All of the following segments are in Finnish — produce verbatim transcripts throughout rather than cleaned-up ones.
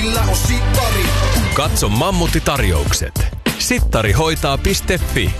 Katso Mammutti-tarjoukset. sittarihoitaa piste fi.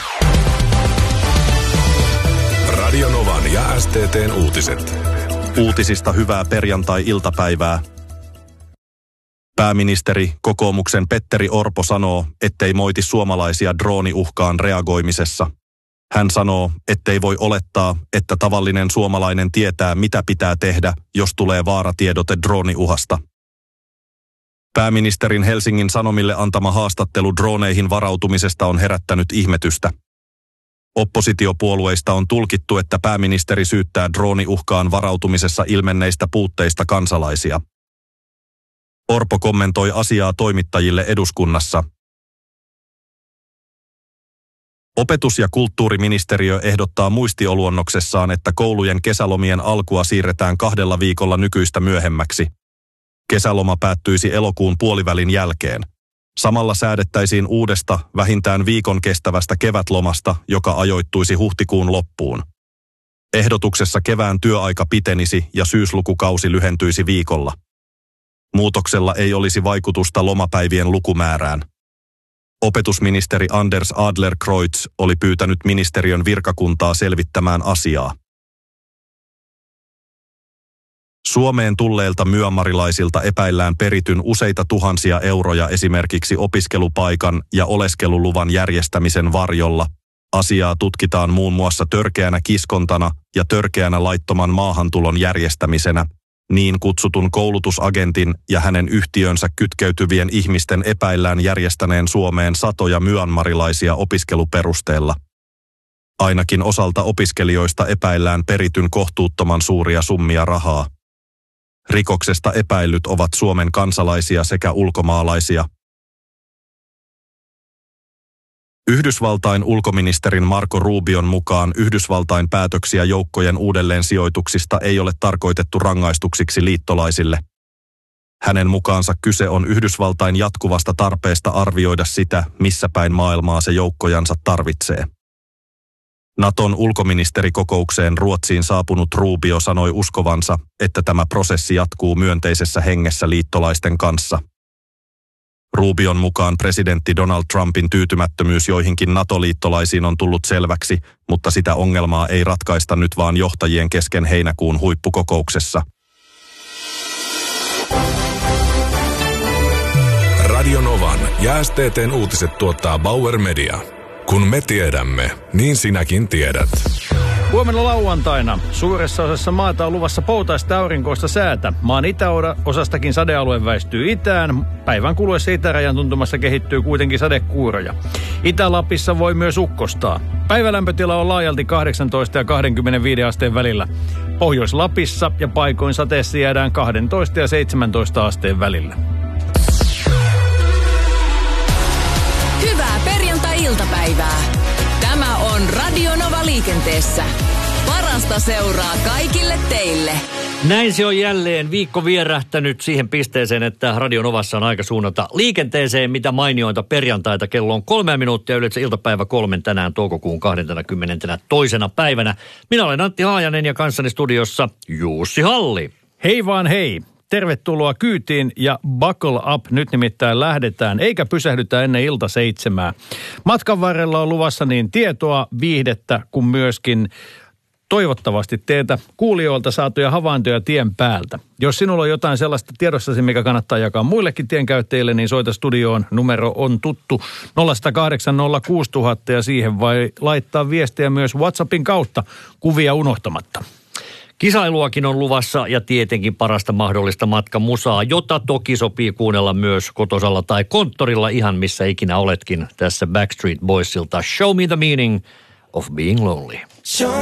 Radio Novan ja S T T:n uutiset. Uutisista hyvää perjantai-iltapäivää. Pääministeri, kokoomuksen Petteri Orpo sanoo, ettei moiti suomalaisia drooniuhkaan reagoimisessa. Hän sanoo, ettei voi olettaa, että tavallinen suomalainen tietää, mitä pitää tehdä, jos tulee vaaratiedote drooniuhasta. Pääministerin Helsingin Sanomille antama haastattelu drooneihin varautumisesta on herättänyt ihmetystä. Oppositiopuolueista on tulkittu, että pääministeri syyttää drooniuhkaan varautumisessa ilmenneistä puutteista kansalaisia. Orpo kommentoi asiaa toimittajille eduskunnassa. Opetus- ja kulttuuriministeriö ehdottaa muistioluonnoksessaan, että koulujen kesälomien alkua siirretään kahdella viikolla nykyistä myöhemmäksi. Kesäloma päättyisi elokuun puolivälin jälkeen. Samalla säädettäisiin uudesta, vähintään viikon kestävästä kevätlomasta, joka ajoittuisi huhtikuun loppuun. Ehdotuksessa kevään työaika pitenisi ja syyslukukausi lyhentyisi viikolla. Muutoksella ei olisi vaikutusta lomapäivien lukumäärään. Opetusministeri Anders Adlercreutz oli pyytänyt ministeriön virkakuntaa selvittämään asiaa. Suomeen tulleilta myanmarilaisilta epäillään perityn useita tuhansia euroja esimerkiksi opiskelupaikan ja oleskeluluvan järjestämisen varjolla. Asiaa tutkitaan muun muassa törkeänä kiskontana ja törkeänä laittoman maahantulon järjestämisenä, niin kutsutun koulutusagentin ja hänen yhtiönsä kytkeytyvien ihmisten epäillään järjestäneen Suomeen satoja myanmarilaisia opiskeluperusteella. Ainakin osalta opiskelijoista epäillään perityn kohtuuttoman suuria summia rahaa. Rikoksesta epäillyt ovat Suomen kansalaisia sekä ulkomaalaisia. Yhdysvaltain ulkoministerin Marco Rubion mukaan Yhdysvaltain päätöksiä joukkojen uudelleen sijoituksista ei ole tarkoitettu rangaistuksiksi liittolaisille. Hänen mukaansa kyse on Yhdysvaltain jatkuvasta tarpeesta arvioida sitä, missä päin maailmaa se joukkojansa tarvitsee. Naton ulkoministerikokoukseen Ruotsiin saapunut Rubio sanoi uskovansa, että tämä prosessi jatkuu myönteisessä hengessä liittolaisten kanssa. Rubion mukaan presidentti Donald Trumpin tyytymättömyys joihinkin NATO-liittolaisiin on tullut selväksi, mutta sitä ongelmaa ei ratkaista nyt vaan johtajien kesken heinäkuun huippukokouksessa. Radio Novan ja S T T:n uutiset tuottaa Bauer Media. Kun me tiedämme, niin sinäkin tiedät. Huomenna lauantaina suuressa osassa maata on luvassa poutaista aurinkoista säätä. Maan itäosastakin sadealue väistyy itään. Päivän kuluessa itärajan tuntumassa kehittyy kuitenkin sadekuuroja. Itä-Lapissa voi myös ukkostaa. Päivälämpötila on laajalti kahdeksantoista ja kaksikymmentäviisi asteen välillä. Pohjois-Lapissa ja paikoin sateessa jäädään kaksitoista ja seitsemäntoista asteen välillä. Hyvää perjantai-iltapäivää. Tämä on Radio Nova liikenteessä. Parasta seuraa kaikille teille. Näin se on jälleen viikko vierähtänyt siihen pisteeseen, että Radio Novassa on aika suunnata liikenteeseen, mitä mainiointa perjantaita. Kello on kolme minuuttia, yleensä iltapäivä kolmen tänään toukokuun kahdeskymmenestoinen päivänä. Minä olen Antti Haajanen ja kanssani studiossa Jussi Halli. Hei vaan hei. Tervetuloa kyytiin ja buckle up. Nyt nimittäin lähdetään, eikä pysähdytä ennen ilta seitsemää. Matkan varrella on luvassa niin tietoa, viihdettä kuin myöskin toivottavasti teiltä kuulijoilta saatuja havaintoja tien päältä. Jos sinulla on jotain sellaista tiedossasi, mikä kannattaa jakaa muillekin tienkäyttäjille, niin soita studioon. Numero on tuttu nolla yksi nolla kahdeksan nolla kuusi nolla nolla nolla ja siihen vai laittaa viestiä myös WhatsAppin kautta, kuvia unohtamatta. Kisailuakin on luvassa ja tietenkin parasta mahdollista matkamusaa, jota toki sopii kuunnella myös kotosalla tai konttorilla ihan missä ikinä oletkin. Tässä Backstreet Boysilta Show Me the Meaning of Being Lonely.